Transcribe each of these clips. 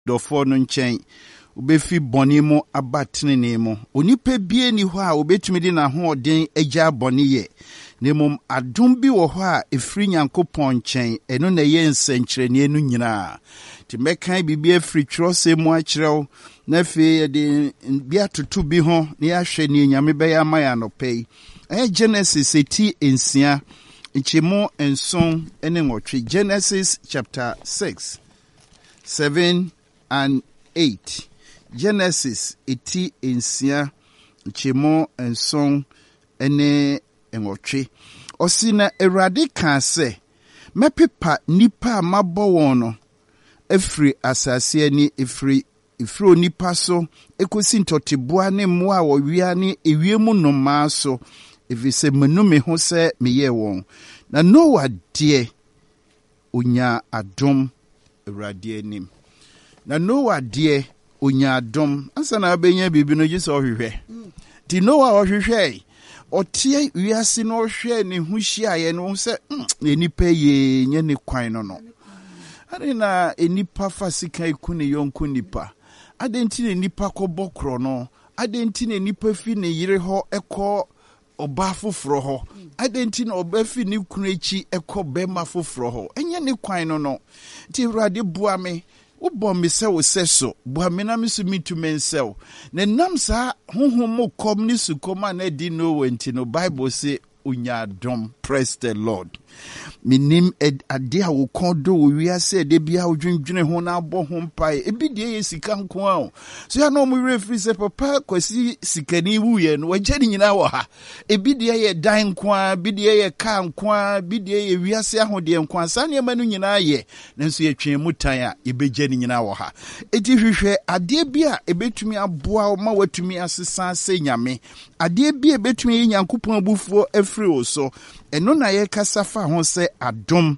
dɔfoɔ no nkyɛn obefi bɔne mu aba tenene mu. Onipa bie ni hɔ a obetumi de n'ahoɔden agya bɔne yɛ. Na mmom adom bi wɔ hɔ a ɛfiri Nyankopɔn nkyɛn, ɛno na ɛyɛ nsɛnkyerɛnneɛ no nyinaa. Nti mɛkan biribi afiri Twerɛsɛm mu akyerɛ wo, na afei yɛde bi atoto bi ho na yɛahwɛ ne Nyame bɛyɛ ama yɛ anɔpa yi. Ɛyɛ Genesis 6 nkyɛmu 7 Genesis chapter 6, 7 and 8. Genesis 6 nkyɛmu 7 Ɔsi na Awurade kaa sɛ, mɛpepa nipa a mabɔ wɔn no afiri asase ani, efiri onipa so ekosi ntɔteboa ne mmoa a wɔwia ne ewiem nnomaa so, ɛfiri sɛ menu me ho sɛ meyɛ wɔn. Na Noa deɛ onya adom Awurade anim. Na Noa deɛ onya adom. Ansa na abɛnya biribi no gye sɛ ɔhwehwɛ. Nti Noa ɔhwehwɛ ɔtie wiase no ɔhwɛ ne ho hyiaeɛ no sɛ nipa yɛ nyɛ ne kwan no. Ade na nipa fa sika iku ne yɔnko nipa. Ade nti ne nipa kɔbɔ korɔ no. Ade nti ne nipa fi ne yere hɔ ɛkɔ ɔba foforɔ hɔ. Ade nti na ɔba fi ne kunu akyi ɛkɔ bɛma foforɔ hɔ. Ɛnyɛ ne kwan no. Nti Awurade boa me. Wobɔ me sɛ wo sɛ so, boa me na me so metu me nsɛw. Na nam saa honhom mo kɔm ne sukɔm a na di no wɔ nti no, Bible say unya adom. Praise the Lord. Minim ade a wo kɔn do wo wiase de bia wo dwendwene ho na abɔ ho mpae. Ebi de yɛ sika nko a. So ya no mo refri sɛ papa kwasi sikani wuye no wagye ne nyina wɔ ha. Ebi de yɛ dan nko a, bi de yɛ car nko a, bi de yɛ wiase ahode nko a. Sa ne ma no nyina yɛ. Nanso yɛ twen mu tan a ebegye ne nyina wɔ ha. Eti hwehwɛ ade bi a ebetumi aboa ma watumi asesa sɛ Nyame. Ade bi ebetumi yɛ Nyankopɔn abufuo afiri wo so. Eno na ye kasa fa ho se adom.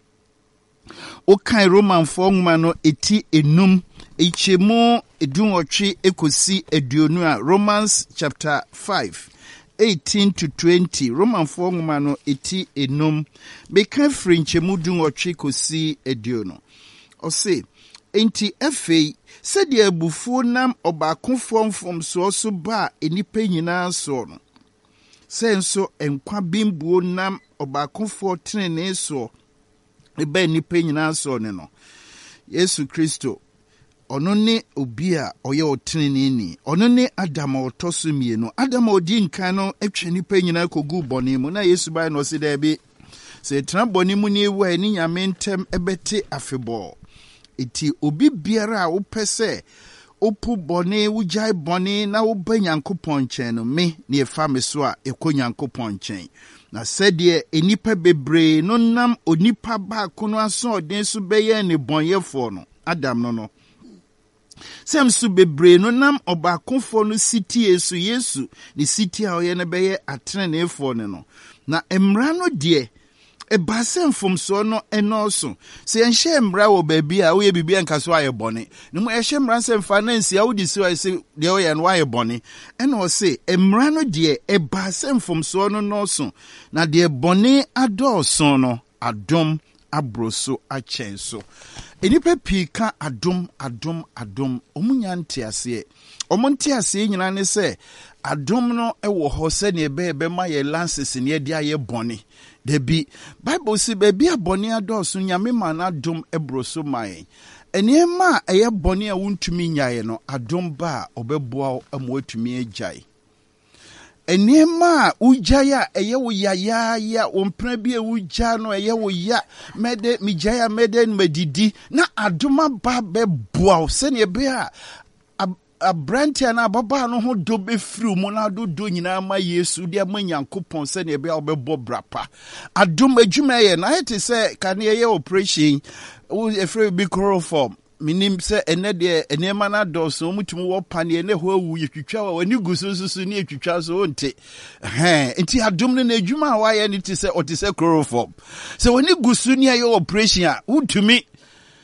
Okan Romanfo nwoma no 5 ichemu edunwotwe ekosi aduonu a Romans chapter 5 18 to 20. Romanfo nwoma no 5 beka firi nchemu dunwotwe kosi aduonu. Ose enti afei sɛdeɛ abufuo nam ɔbaakofo mfomsoɔ so ba enipa nyinaa so no. Senso enkwa bimbuo nam ɔbaakofo tenene so eba nipa nyinaa so ne no. Yesu Kristo ɔno ne obi a ɔyɛ ɔtenene ni. Ɔno ne Adam a ɔtɔ so mienu. Adam a odi nkan no atwa nipa nyinaa kogu bɔne mu. Na Yesu bai no se da bi sɛ tena bɔne mu ne ewu a ne Nyame ntem ebete afebɔ. Eti obi biara a wopɛ sɛ opu bɔne wujai bɔne na woba Nyankopɔn nkyɛn no, me ne efa me so a ekɔ Nyankopɔn nkyɛn. Na sɛdeɛ enipa bebree no nam onipa baako no aso ɔden so bɛyɛ ne bɔnyɛfo no, Adam no. Sɛm so bebree no nam ɔbaakofo no sitie so Yesu ne sitie a ɔyɛ no bɛyɛ atreneefo no. Na mmara no deɛ eba se mfomso no enoso. Se yenhye mmra wo baabi a wo ye bibia nka so aye bone. No mo ehye mmra se mfa na nsia wo di so aye se de wo ye no aye bone. Ena o se mmra no de eba se mfomso no noso. Na de bone adoso no adom abroso achenso. Enipa pii ka adom. Omunya ntiase. Omontiase nyina ne se adom no ewo ho se ne ebe ma ye lances ne de aye bone. Debi Bible si baby a boni adoso Nyame ma na adom ebroso mae. Enema eye boni a wuntumi nyae no adom ba obeboa amwatumi agyae. Enema ujaya eye wo ya ompra bi ewuja no eye wo ya mede mijaya mede medidi na adoma ba beboa se ne be a Abrantia na baba no ho do be free mu na do nyina ma Yesu de ma Nyankopɔn se ne be a obebɔ brapa adom adwuma ye na ete se ka ne ye operation wo efre bi chloroform minim se ene de enema na dɔso mutumi wo pane ne ho awu yetwitwa wa ni gusususu ne yetwitwa so nte enti adom ne na adwuma wa ye ne te se chloroform se woni gusu ne ye operation a wutumi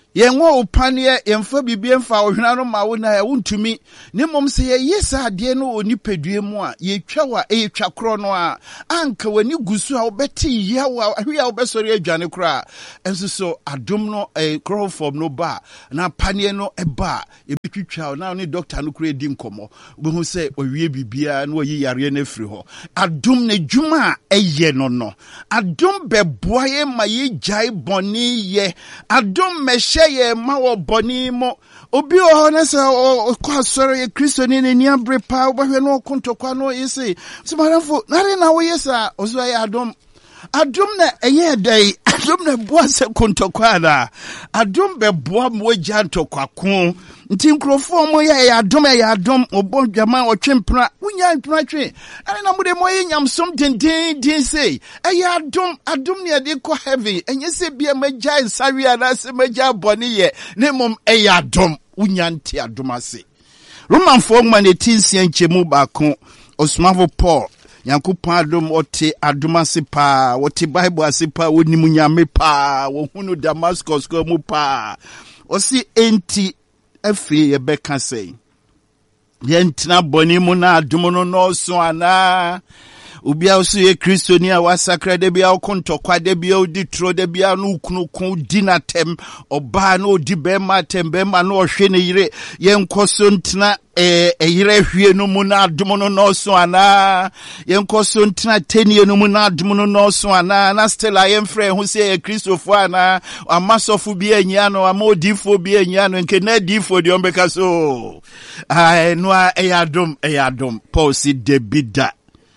Yenwo upanie yemfa bibie mfa ohwena no ma wo na ya wontumi ne mom se ye yesa ade no oni pedue mu a ye twa wa e twa kro no a anka wani gusu a obeti ya wa ahwe a obesori adwane kra enso so adom no kro form no ba na panie no eba e bitwitwa na ne doctor no kra di nkomo obehu se owie bibia na oyi yare na firi ho adom na dwuma eye no adom beboa ye ma ye jai boni ye adom meshe ye ma wo boni mo obi o na se o kwa soro ye Kristo ni ni abre pa obahwe no kontokwa no yesi simarafo na wo yesa ozo ya adom na eye dai adom na boa se kontokwa na adom be boa mo gya ntokwa ko nti nkrofo mo ya adom obodwama otwempra unya ntwa twe na mo de mo nyamsom den say eye adom ne de ko heaven enye se bia magya nsawe ana se magya boni ye ne mom eye adom unya nti adom ase Roman for man etinsia nchemu ba ko osmavo Paul Yankopon adom ote adoma se pa wote Bible ase pa wonimu nyame pa wo hunu Damascus ko mu pa osi enti afri ye beka sei yentina boni mu na adom no so ana ubia osu ye Kristo ni a wasakra de bia okontokwa de bia odi tro de bia no kunukun dinatem oba na odi bema tembema na ohwe ne yire yenkoso ntina yire hwie no mu na adom no so ana yenkoso ntina tenie no mu na adom no so ana na stella yemfre hu se ye Kristofo ana amasofu bia anya no amodifo bia anya no nke na difo de ombeka so no eyadom Paul si debida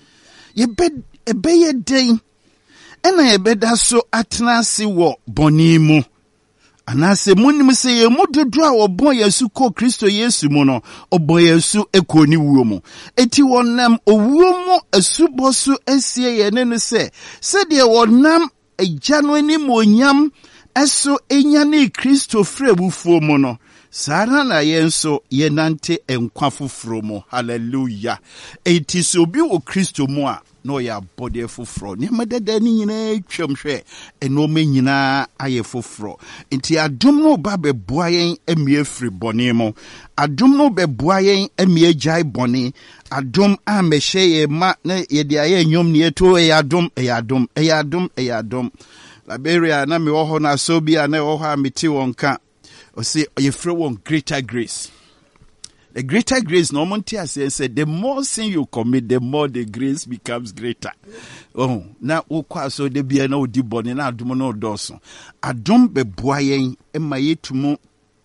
Yebeye den ena yebeda so atnase wo boni mu anase munim se ye mudodo a obon Yesu ko Kristo Yesu mu no obon Yesu ekoni wuo mu eti wonam owuo mu asubosu asie ye ne no se de wonam agya no ani monyam eso enya ne Kristo frebufuo mu no Sara na yenso yenante enkwa foforo mu hallelujah eti so bi wo Kristo mu a no ya body foforo ne madada ni nyina twamhwe eno me nyina aye foforo enti adom no ba beboa yen emie firi bone mu adom no beboa yen emie jai bone adom a mehye ye ma na ye de aye nyom ne eto eyadom Liberia na me wo ho na so bia na wo ho a meti wonka or say you throw one greater grace. The greater grace, no one said, the more sin you commit, the more the grace becomes greater. Oh, now, so de be no dibon, now do no doson. I don't be boying, and my yetumo.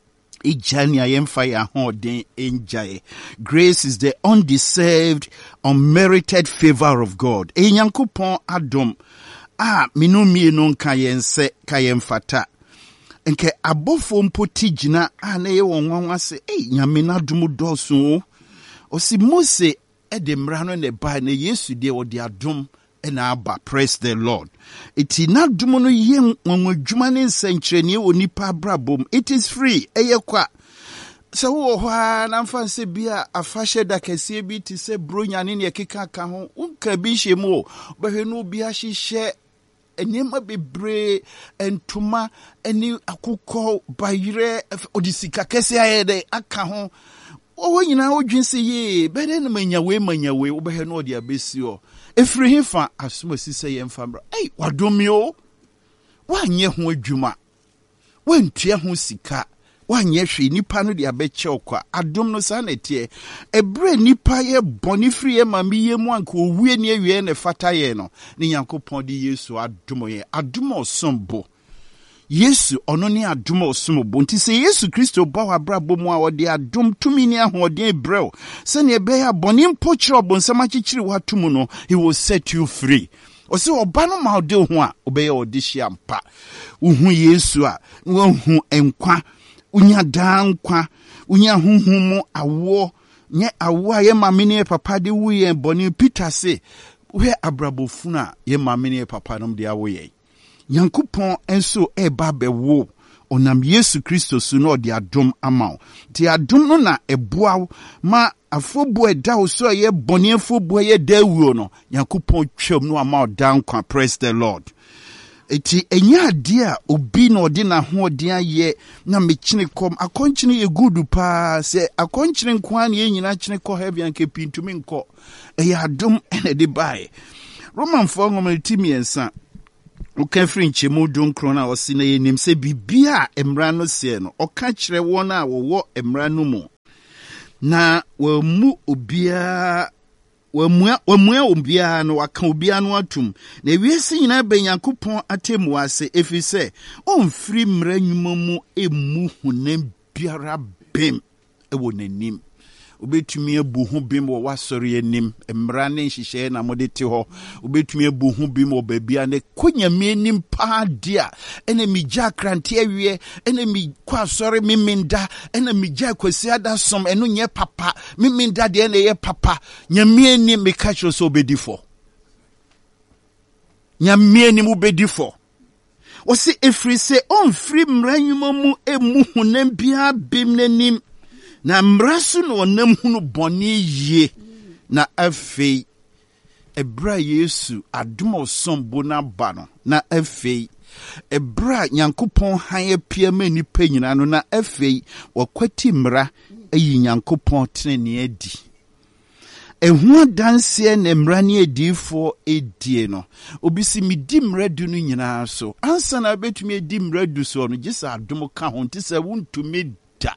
Ijania fire holding enjoy. Grace is the undeserved, unmerited favor of God. Enyankopon adom. Minumi non kayen fata. Nke abofo mpoti jina na ye wonwanwa se nyame na dum doso osi Mose de mra no ne ba na Yesu de odi adom na aba praise the Lord iti na dum no ye nwanwadwuma ne nsankyerene onipa brabom it is free eye kwa se wo ho na mfa se bia afahye da kase bi ti se bronya ne ne keka ka ho unka bi hyemu behwe no bi ahyehyɛ enema bebre entuma eni akukọ bayire odisika kese ayede aka ho wo nyina odwinse ye bede na manyawe obehe no odi abesi o efiri hifa asomasi se ye mfamra wadomio wanye ho adwuma wantua ho sika wanye hwe nipa no de abeche okwa adom no sa na tie ebre nipa ye boni free ma miye mu anka owie ne awie ne fata ye no ne Yankopon de Yesu adom ye adom osombo Yesu ono ne adom osombo nti se Yesu Kristo ba wa brabo mu a ode adom tumi ne ahoden brel se ne be ya boni mpochiro bonsama chichiri watumu no he will set you free Ose oba no ma ode ho a obeye odihia mpa uhu Yesu a wo enkwa unya dankwa unya huhumu awo nye awo ye mamene papa de wuye boni Peter se we abrabofuna ye mamene papa nom de awo ye Yankopon enso eba bewo onam Yesu Kristo su no de adom amaw ti adom no na eboaw ma afobo eda so ye boni afobo ye dawuo no Yankopon twam no amaw dankwa praise the Lord eti enya dia obi na odi na ho odi aye na mechine kom akonchine ye gudu pa se akonchine nkwa na ye nyina chine ko heavy anke pintumi nko eya adom ene de bae Roman for ngometi miensa ukefri nchemu donkro na osi na ye nim se bibia emra no se no oka kire won a wo emra no mu na wamu obia wamua obia no waka obia no atum na wiese nyina be Nyankopon atemu ase efise onfiri mra nwuma mu emu hunam biara bem ewo nanim obetumi abu ho bim wo wasori anim mra ne nhihye na mode te ho obetumi abu ho bim wo babia ne konyame anim pa dia ene migya krante awie ene mi kwasori miminda ene migya kwasi ada som eno nye papa miminda de ene ye papa nyame anim me catch so obedifo nyame anim obedifo wosi efri se onfri mra nwuma mu emu hunam bia bim nanim na mrasu no nam hunu boni ye na afei ebra Yesu adom sombo na ba no na afei ebra Nyankopon han apia mani pa nyina no na afei wakwati mra ayi Nyankopon tene adi ehu danse na mra ne adifo edie no obisi midi mra du no nyina so ansa na betumi edi mra du so no gisa adom ka ho ntisa wuntumi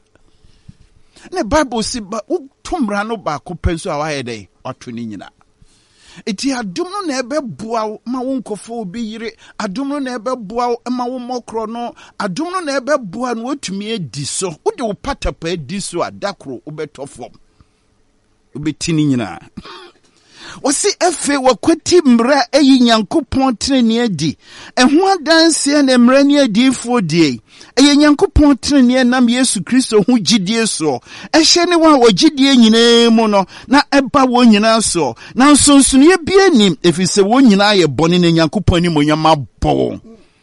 ne Bible si ba utumra no ba ko penso awaye dey oto ni nyina eti adom no na ebeboa ma wonkofo obi yire adom no na ebeboa ma wo mokro no adom no na ebeboa no otumi edi so wo de wo patapa edi so adakro obetofom obetini nyina wasi efe wakwati mra eyi Nyankopon trene adi eho adanse na mra ni adifo die eye Nyankopon trene nam Yesu Kristo hu gidie so ehye ne wa wagidie nyina mu no na eba wo nyina so na nsonsono ye bia nim efise wo nyina ye bone na Nyankopon ni monyama bo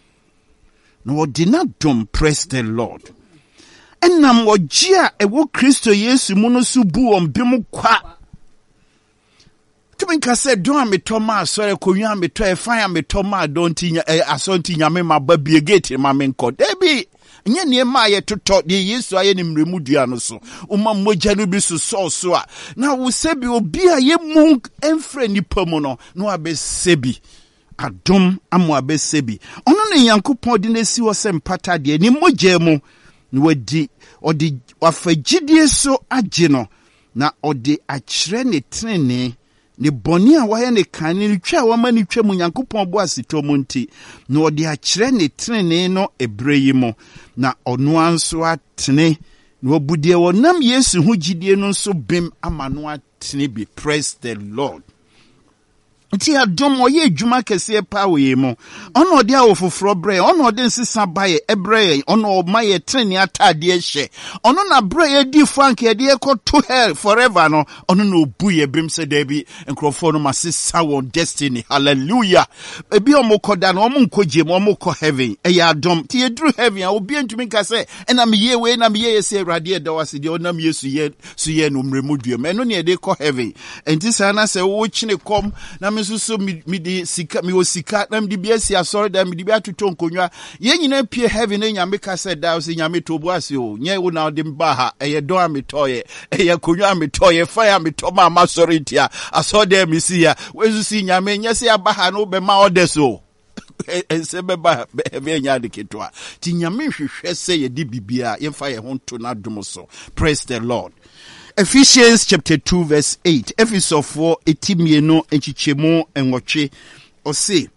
no odina dom. Praise the Lord. Enam wogia ewo Kristo Yesu mu no so bu ombem kwa Tuminka said, don't me Thomas, sorry, Koya me to a fire me Thomas, don't assaulting Yame, my baby gate, my men called Debbie. Nye Maya to talk the years I am remudiano so. Mojanubisu so. Now we sebi obi a ye monk and friendly permono, no abe sebi. Adom amwa be sebi. Ono ne Nyankopon de nesi wo sempata de ni mojemu no wadi odi wafagidie so agye no na odi akyere ne trene ne boni a waye ne kan ne twa wa ma ne twa mu Nyankopon bo asito mu nti na odi akyere ne trene no ebreyi mu na ono anso atene na obudie wonam Yesu hu gidie no so bem ama no atene bi. Praise the Lord. Nti adom oye adwuma kese pa we mu ono de awofofro bre ono de nsesa baye ebre ono maye trene atade hye ono na bre di frank ye de to hell forever no ono na obuye bim se da bi enkrofo no masesa won destiny. Hallelujah. Ebi omokoda no omonkoje mo omoko heaven eya adom ti edru heaven a obi antumi ka se na me ye we na me ye se awrade e da wase de onam Yesu ye so ye no mremudue me no ne de ko heaven enti sana se wo chine kom na so mi di sika mi osika na mi di biasi asori da mi di atoto nkonwa ye nyina pie heaven na nyame ka said da so nyame to boase o nye wo na de mba ha eye do ametoye eye konwa ametoye fire meto ma masori tia asori da mi si ya wezu si nyame nya se abaha no be ma odeso ense beba be nya de ketwa ti nyame hwehwe se ye di bibia ye fa ye ho to na dum so. Praise the Lord. Ephesians chapter 2 verse 8. Ephesians 4 etimieno enchichemo enwoche ose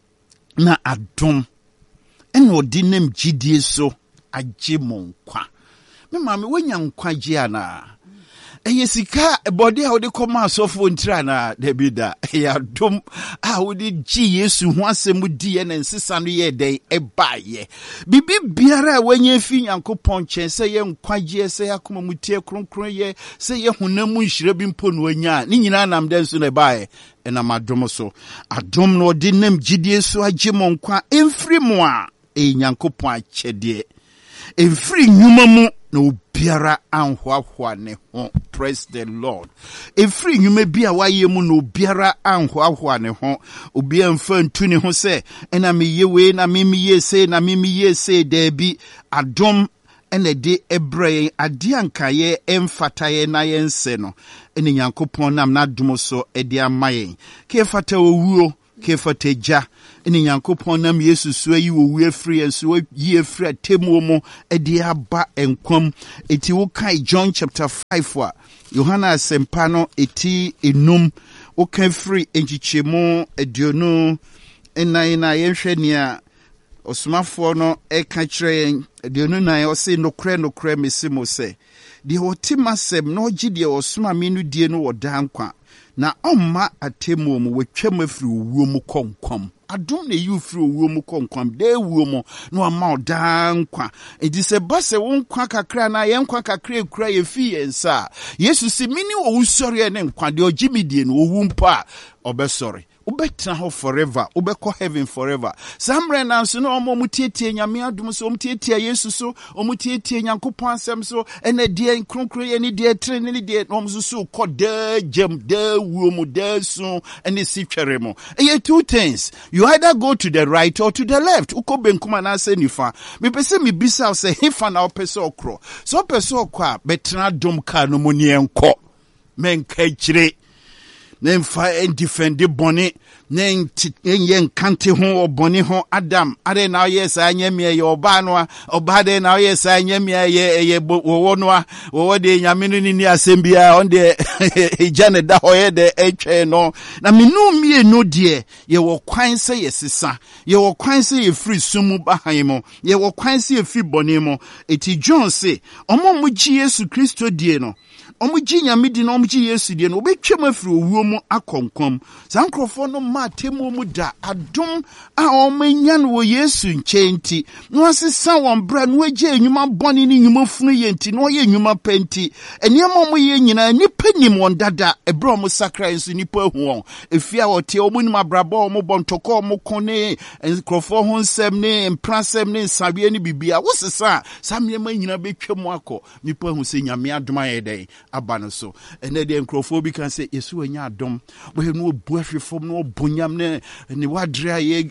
na adom eno odinem gidie so agye monkwa. Me mama wanya nkwa gye ana. Eye sika body a wode koma asofo ntira na debida ya dom a wode gi Yesu ho asem di ye na nsesa no ye den ebaye bibi biara wanya fi Nyankopon chen se ye nkwagye se yakoma mutie kronkron ye se ye honam nhire bi mpo no wanya ni nyina nam den so na ebaye na madom so adom no de nam gidie so agye monkwa emfiri mo a Nyankopon akyede Every human no biara anhwahwa ne ho. Praise the Lord. Every human be a waye mu no biara anhwahwa ne ho. Obi amfa ntu ne ho se ena me ye we na me ye se na me ye se da bi adom ene de ebrɛ ade ankaye emfataye na yense no ene Nyankopɔn nam na dom so ede amaye ke fata owuo ke fata gya ene Nyankopɔn nam Yesu so yi owu afiri enso yi afiri atemu mu ede aba enkwam eti wo kai John chapter 5 wa Yohana asempa no eti enum wo kan free enchichemu aduonu enan na yenhwɛ nia osumafo no eka kyerɛ aduonu nan ɔse nokre mesimo se de otimasem no gide osuma menu die no wodankwa na ɔmma atemu mu wetwam afiri owuo mu konkom adom na yi free owuo mu konkom de owuo mu no ama odankwa edi se base wonkwa kakra na yenkwa kakra ekura yefi yensa Yesu si mini owusɔre ne nkwa de ogimidie no owu mpa obesɔre ubetra ho forever ubeko heaven forever samre nanso no omutietie nyame adom so omutietie Yesu so omutietie Nyankopɔn asɛm so ene die kronkro ye ni die trene ni die omso so koda jem da wuomu da so ene sitwere mo eye two things you either go to the right or to the left uko benkuma na ase nifa me pese me bisa se hefa na opese okro so opese okwa betra dom ka no moni enko menka kire Nemfa en defendi boni nen yen kante ho oboni ho Adam ade na yes anyame ye oba no oba de na yes anyame ye wo no wo de nyame no ni asembia on de ejane da hoye de etwe no na menu mie no de ye wo kwan se yesesa ye wo kwan se ye free sumu bahan mo ye wo kwan se ye free boni mo eti John say omo mu gi Yesu Kristo die no omuji nyame di na omuji Yesu die no obetwam afiri owuo mu akonkom sankrofo no matemu mu da adom a omanya no Yesu nkyenti no asesa won bra no agye enwuma bone ni nwuma funu yenti no ye enwuma penti eniema mo ye nyina nipa nim won dada ebro mo sakra enso nipa hu won efia wote omunim abrabo mo bontoko mo kone enkrofo ho nsem ne emprasem ne nsabe ni bibia wosesa samyema nyina betwam akọ nipa hu se nyame adom ayeden abano so ene de enkrofo can say Yesu anya adom we no bu ahwefom no bonyam ne wadre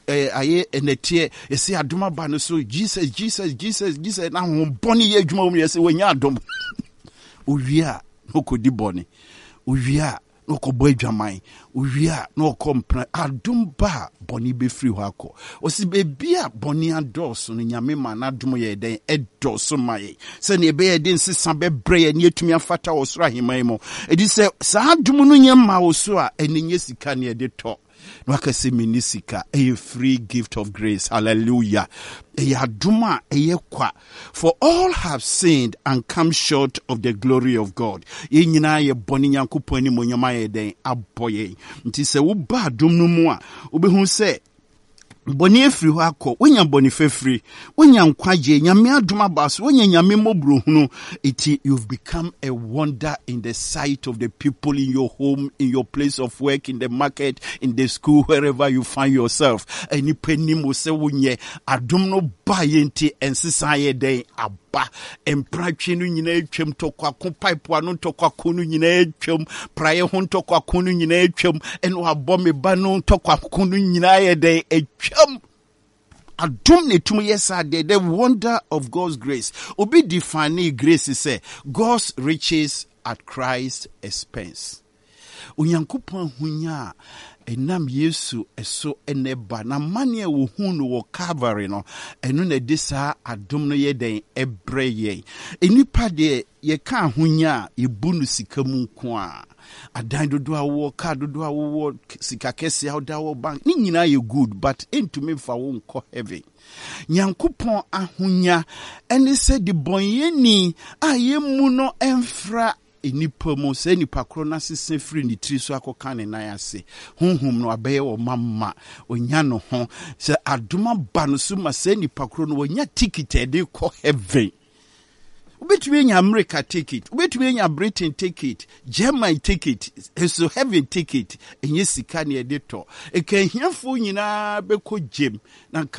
aye enetie ese adom abano so Jesus na ho boni ye adwuma mu yese wanya adom owia okodi boni owia okobo adwaman owia no kompra adom ba boni be free ho akọ osi be bia boni adoso no nyame ma na adom ye den edoso maye se ne be ye den sesa be bre ne atumi afata osoro aheman mu edi se sa adom no nyema wo so a enye sika ne de to no akase minisika a free gift of grace. Hallelujah. Eyaduma eyekwa. For all have sinned and come short of the glory of God. Ye nyina ye boni Nyankopɔn ni monyama ye den aboye. Nti se wo ba adom no mu a obehu se boni efiri ho akọ wonya boni fefiri wonya nkwaje nyame adoma baso wonya nyame mobro hunu iti you've become a wonder in the sight of the people in your home, in your place of work, in the market, in the school, wherever you find yourself. Any penny mo se wonye adom no ba yenti ensesa ye den ba empratwe no nyina atwam tokwa ko pipe ano tokwa ko no nyina atwam praye ho tokwa ko no nyina atwam eno abɔ me ba no tokwa ko no nyina ye den atwam adom ne tum yesa the wonder of God's grace. Obi define grace say God's riches at Christ's expense. Onyankopɔn hunya enam Yesu eso eneba na mane wo hu no wo Calvary no eno na de saa adom no ye den ebre ye enipa de ye ka hunya ye bunu sika mu nko a adan dodo awo ka dodo awo sika kese awda wo bank ni nyina ye good but entumi fa wo nko heaven Nyankopɔn ahunya ene se de bonyeni a ye mu no emfra enipa mo se nipa kro na sese free ni tri so akoka ne nan ase honhom no abeye wo mamma onya no ho se adoma ba no so ma se nipa kro no onya ticket e de ko heaven ubetumi enya America ticket ubetumi enya Britain ticket German ticket so heaven ticket enye sika ne e de to e kan hiafo nyina be ko jem nanka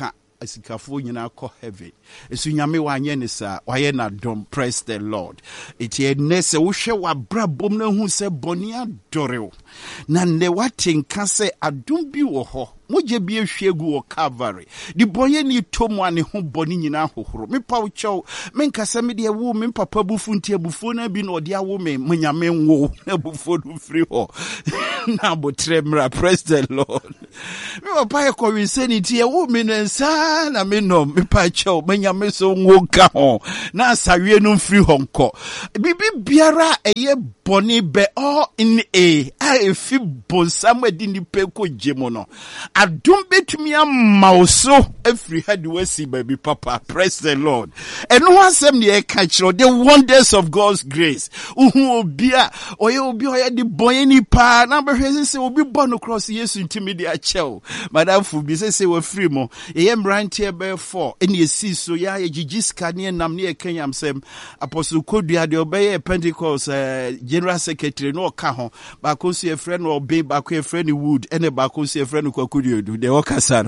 asikafo nyina kɔ heaven. Esu nyame wanye ne sa, waye na dom, praise the Lord. Iti enese wohwe wabrabom na hu se boni adore. Na ne watenka se adom bi wo ho. Moje bi ehwegu wo Calvary. Di boye ni tomu ane ho boni nyina hohoro. Me pa wo chew, me nkasa me de wo me papa bufu ntia bufo na bi na ode awo me nyame nwo na bufo du free ho. Na botremra, praise the Lord. Me papa e ko winsanity e wo me nsa na me no me pa chew me nyame so nwo ka ho. Na asawie no free ho nko. Bibi biara eye boni be all in a fi bonsam edi ni pe ko jemo no. Adum betumi amauso every head we see baby papa, praise the Lord. And no one sem the catch the wonders of God's grace. Uhu obia oye the boy ni pa na be say obi born across yesu ntimi de achel. Madam fu bi say we free mo. E yem rant here be 4 ene esi so ya gigiska ne nam ne Kenyam sem apostle Kodua de obey Pentecost general secretary no ka ho ba ko so e friend no obey ba ko e friend Wood ene ba ko so e friend Kwaku do the Okasano.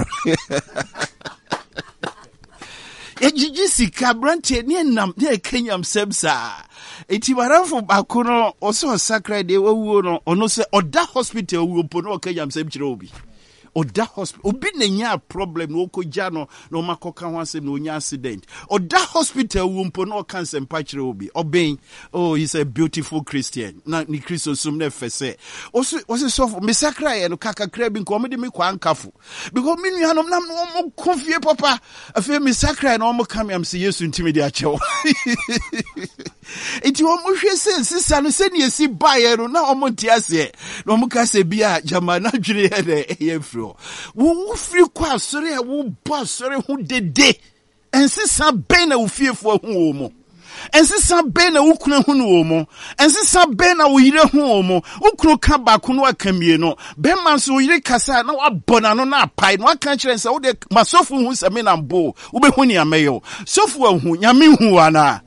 Ejiji kabrante ne nam ne Kenyam semsa. Eti waranfo bakono oso sakra de wawu no ono se oda hospital wu pono Kenyam sem kire obi. Oda hospital obi na nya problem no koja no no makoka ho asem no nya accident. Oda hospital wu pono cancer mpa kire obi. Oben oh he's a beautiful Christian. Na ni Christo sum na fese. Oso so me sakra ye no kakakra bi nko me de me kwa ankafo. Because me nuanom nam no mo konfie papa. Afi me sakra no mo kam am se Yesu ntimi de achew. Iti wo mo hwe se sisa no se ne esi bae no na omo ntiase. Na omo ka se bia jama na dwere ye de ye fro. Wo free kwa sori wo boss sori hu dede. Ensisa ben na wo fiefo hu mo. Ensisa ben na wo kuna hu no mo. Ensisa ben na wo yire hu mo. Wo kunu ka ba kunu akamie no. Ben man so yire kasa na wa bona no na apai no aka kire nsa wo de masofu hu se me na mbo. Wo be hu ni ameyo. Sofu hu nyame hu ana.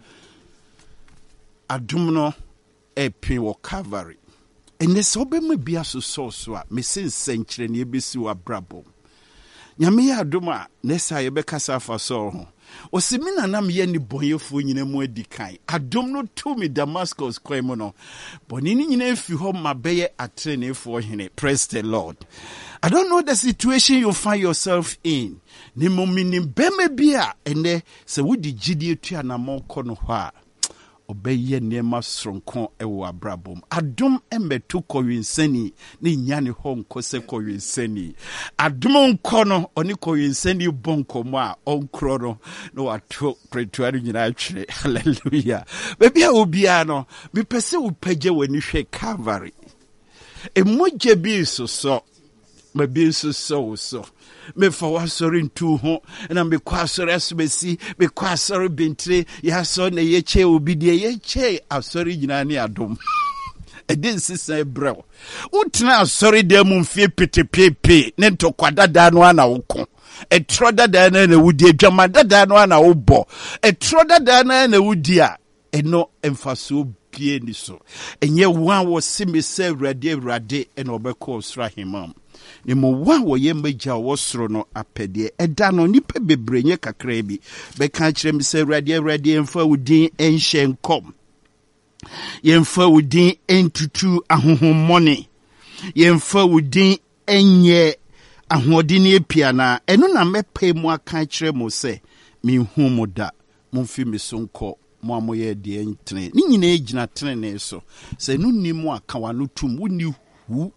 Adum no epi wo Calvary. Ene so be me bia so a me sensenkyere ne ebesi wa brabo. Nyame ya adum a nesa ye be kasa fa so ho. Osimina nam ye ni bonyefo nyina mu adikan. Adum no to me Damascus kwemo no. Bonini nyina efi ho mabeye atrenefo hene. Praise the Lord. I don't know the situation you find yourself in. Ni momini beme bia ene se wodi gidie tua na monko no ho a. Obeye nema sronko ewo abrabom. Adum emetu kowinseni ni nyane ho nko se kowinseni. Adum nko no oni kowinseni bonko mo a onkro no no wato pretuari nyina atwere. Hallelujah. Baby obia no bi pese upage wani hwe Calvary. Emoje bi so ma bi so me for wasori ntu ho na me kwa asori asbesi me kwa asori bentre ya so na yeche obidie yeche asori nyina ne adom edin sisa brew utna asori de mu mfie petepepe ne ntokwa dada no ana woko etro dada na wudi adwama dada no ana wobo etro dada na wudi a eno emfaso pie ni so enye wan wo simese awrade ena obekọ osra himam ni mo wa wo ye magya wo soro no apede eda no nipa bebrenye kakra bi be ka kire mi se awrade emfa wudin enhye nkom yemfa wudin entutu ahohommone yemfa wudin enye ahodini epiana eno na mepe mu aka kire mo se mi hu mo da mo fi mi so nko mo amoye de entre ni nyina ejina trene so se no nimu aka wano tum woni hu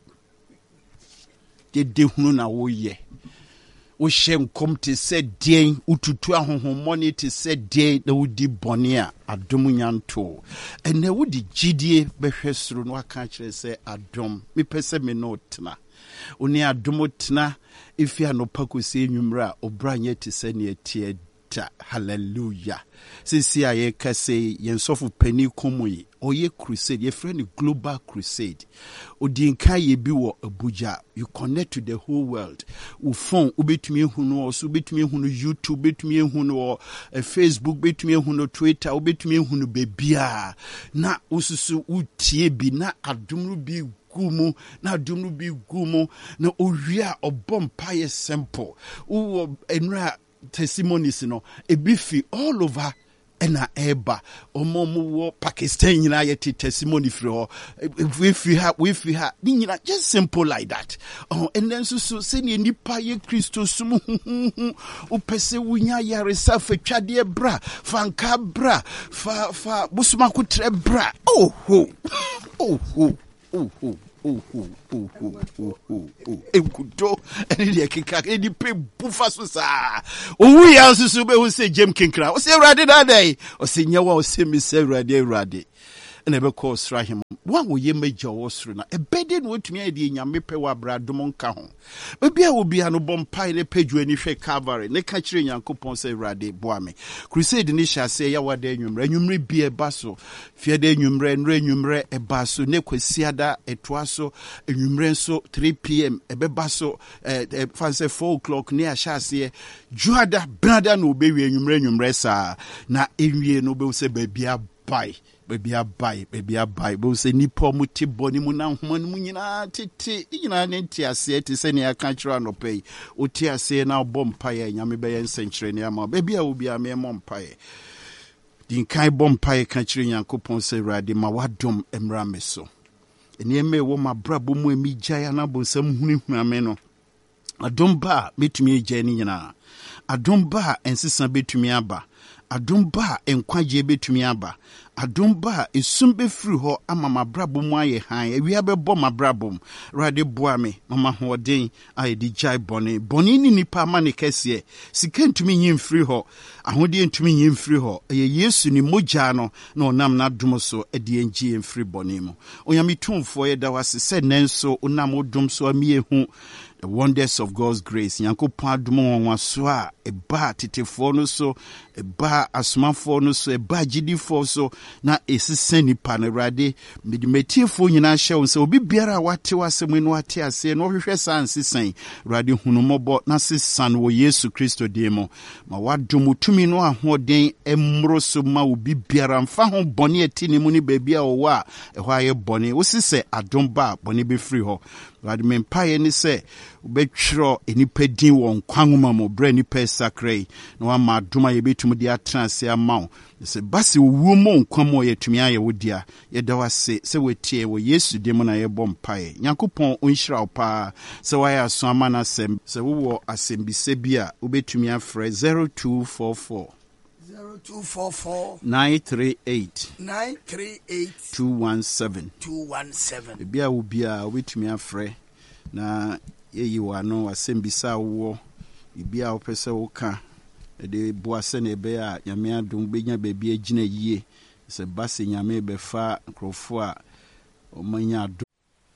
de hunu na wo ye wo hye nkom te se den ututu ahohommone te se den na wodi bone a adom nyanto ene wodi gidie behwe soro no aka kire se adom mepese me no tena oni adom tena ifi anopa kosi enwumra obranye te se ne etie. Hallelujah. Sisi aye kase yensofu peni komoyi oye crusade ye friend global crusade odinka ye bi wo Abuja. You connect to the whole world. Ufon ubetumi hunu oso ubetumi hunu YouTube ubetumi hunu Facebook ubetumi hunu Twitter ubetumi hunu bebia na ususu utie bi na adumru bi gumu na adumru bi gumu na owia obompa ye simple uwo enra testimonies no ebi all over ena eba omo Pakistan nyina yeti testimony free ho we fi ha nyina just simple like that and then so say nipa ye Christo sum upese wunya yaresa fa twade bra fanka bra fa busuma kutre bra Ekuto eni de keka eni pe bufa so sa owu ya susu be hu se Jem Kinkra o se Awurade da dai o se nyewa o se mi se Awurade na be call sra him wan wo ye major wo sro na ebede no otumi ade nyame pe wa bradom nka ho bia wo bia no bompai ne page ani hwe Calvary ne ka kire Nyankopon se Awurade boa me crusade ni sha se ya wada anwumre bia ba so fie da anwumre e ba so ne kwasiada etoa so anwumre so 3 pm ebeba so fanse 4 o'clock ne a sha se juada brada no be wi anwumre sa na enwie no be se ba bia bai baby abai bo se nipa mu ti boni mu na homa mu nyina tete nyina ne ti ase ti se ne aka kira no pay o ti ase na bom paye nyame be yen senkyere ne ama baby a obi a me mom paye din kai bom paye ka kire Nyankopon se Awurade ma wadom emra me so ene me wo ma brabo mu emi gya na bo sam hunihuna me no adom ba metumi gya ni nyina adom ba ensesa betumi aba adom ba enkwaje betumi aba adom ba esum be free ho ama mabrabo mu aye han ewia be bo mabrabo Awurade boa me mama hoden aye di jai boni ni nipa ma ne kese sika ntumi nyim free ho ahode ntumi nyim free ho eye Yesu ni mogya no na onam na dom so ede enji free boni mu onyame tumfo ye da wase se nenso onam odom so amiehu the wonders of God's grace. Nyankopon adom won so a eba tetefo no so eba asomafo no so eba gidifo so na esisen nipa na Awurade medimetifo nyina hyew se obi biara wate wasem no ate ase no hwehwe sansisen Awurade hunumobo na sesan wo Yesu Kristo demo ma wadom tumi no ahoden emro so ma obi biara mfa ho bone etini mu ni baabi a wo a ehwa ye bone wo sise adom ba bone be free ho Awurade mempaye ni se ubetwro enipa din won kwanwoma mo bra nipa sakrai na wa ma adoma ye betum di atranse amaw se basi wuo mo nkwamo ye tumi aye wodia ye da wase se wetie wo Yesu dem na ye bompaye Nyankopon onhyira opa se wa ya so amana sem se wo asembise bia ubetumi afre 0244 938 217 bia wo bia ubetumi afre na yeyi wano asembisa wo bibia opese wo ka de boase na ebe a nyame adom benya baabi agina yie se base nyame be fa krofo a omanya adom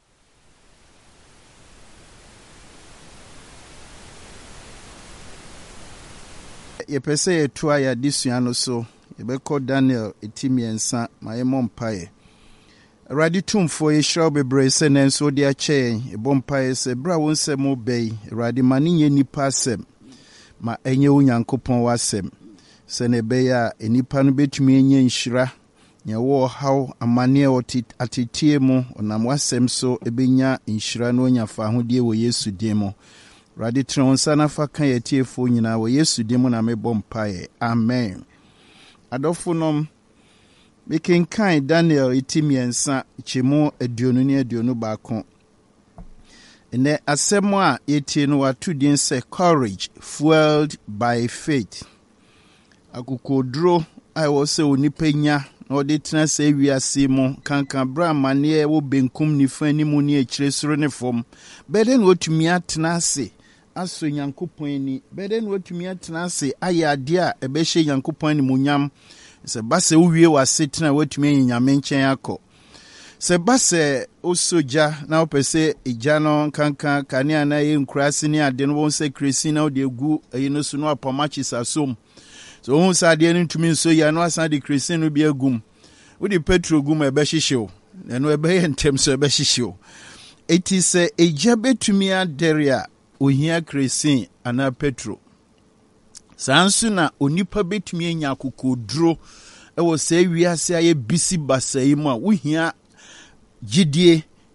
ye pese etua ya disua no so ye be ko Daniel etimiensa mayemompae Awurade tumfo ye hyew bebre se nenso de akyɛ ebompae se bra won sɛm obei Awurade ma ne nye nipa asɛm ma enye Onyankopɔn wasɛm se ne be ya enipa no betumi enye nhyira nya wo haw amane atetie mu onam wasɛm so ebenya nhyira no onyafa hodie wo Yesu din mu Awurade tronsa na fa kan yetiefo nyina wo Yesu din mu na mebompae amen adofo nom mekenkan Daniel etimiensa chemu aduonu baako ene asɛm a yetie no watu din sɛ courage fueled by faith akokodro ai wo sɛ onipa nya na ɔde tena sɛ wiase mu kankan bra mane wo benkum nifa ni mu ne akyire soro ne fom bɛde na otumi atena ase aso Nyankopɔn ni bɛde na otumi atena ase ayɛ ade a ɛbɛhye Nyankopɔn ni munyam se base uwie wasetena watumi nyame nkyɛn akɔ se base osoja na opese ija no kankan kanea na ye nkurase ne ade no won se kresi na ode gu eyi no so no apamachi sasom so won sa ade no ntumi nso ya no asan de kresi no bi agum wodi petro gum ebe hyehyew eno ebe ye ntem so ebe hyehyew eti se eja betumi aderia ohia kresi ana petro sansu na onipa betumi enya akokoduro ewo se wiase aye bisi basai mu a wohia gidie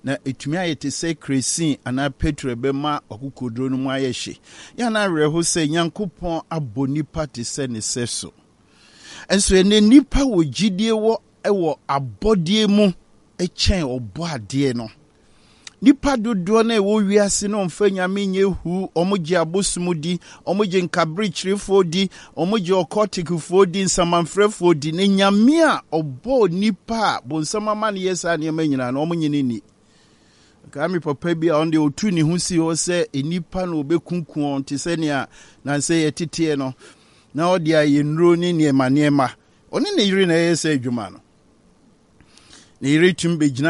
na etumi ayete se kresin ana petre bema okukodro no mu ayehye ya na reho se Nyankopon abonipa te se ne seso enso ene nipa wo gidie wo ewo abodie mu echen obo ade no nipa dodo na ewo wiase no mfa nyame nye hu omoje abosumudi omoje nkabrichirefo di omoje okotikfo di nsamanfrefo di ne nyame a obo nipa bonsamama ne yesa ne manyina no omonyini ni kami papa bi onde otu ni hu si ho se enipa na obekunkun te se ne na se yetete no na odi aye nro ni ne ma oni ne yiri na yesa adwuma no ne yiri tumbe